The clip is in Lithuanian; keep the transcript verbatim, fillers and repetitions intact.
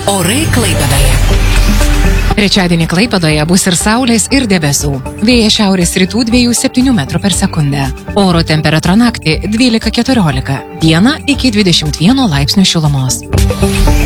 Orai Klaipėdoje. Trečiadienį Klaipėdoje bus ir saulės, ir debesų. Vėjas šiaurės rytų dviejų septynių metrų per sekundę. Oro temperatūra naktį dvylika keturiolika. Dieną iki dvidešimt vieno laipsnių šilumos.